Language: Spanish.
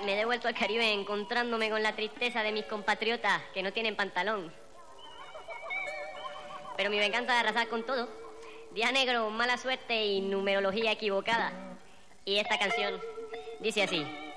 me he devuelto al Caribe encontrándome con la tristeza de mis compatriotas que no tienen pantalón. Pero mi venganza de arrasar con todo. Día negro, mala suerte y numerología equivocada. Y esta canción dice así.